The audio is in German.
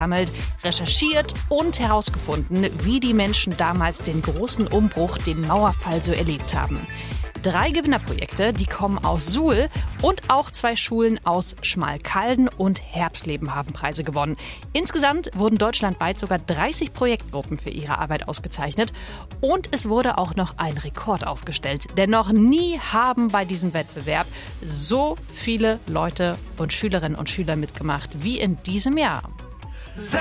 recherchiert und herausgefunden, wie die Menschen damals den großen Umbruch, den Mauerfall so erlebt haben. 3 Gewinnerprojekte, die kommen aus Suhl und auch 2 Schulen aus Schmalkalden und Herbstleben haben Preise gewonnen. Insgesamt wurden deutschlandweit sogar 30 Projektgruppen für ihre Arbeit ausgezeichnet und es wurde auch noch ein Rekord aufgestellt. Denn noch nie haben bei diesem Wettbewerb so viele Leute und Schülerinnen und Schüler mitgemacht wie in diesem Jahr.